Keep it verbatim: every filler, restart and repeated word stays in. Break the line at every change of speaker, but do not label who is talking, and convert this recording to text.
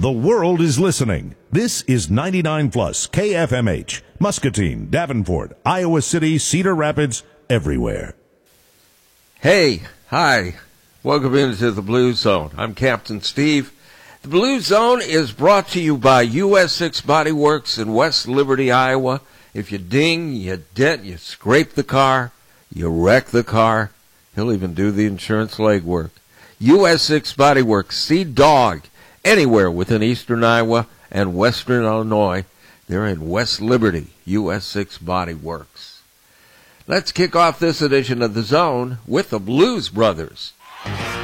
The world is listening. This is ninety-nine plus K F M H, Muscatine, Davenport, Iowa City, Cedar Rapids, everywhere.
Hey, hi. Welcome into the Blue Zone. I'm Captain Steve. The Blue Zone is brought to you by U S six Body Works in West Liberty, Iowa. If you ding, you dent, you scrape the car, you wreck the car, he'll even do the insurance legwork. U S six Body Works, see Dog anywhere within eastern Iowa and western Illinois. They're in West Liberty, U S six Body Works. Let's kick off this edition of The Zone with the Blues Brothers.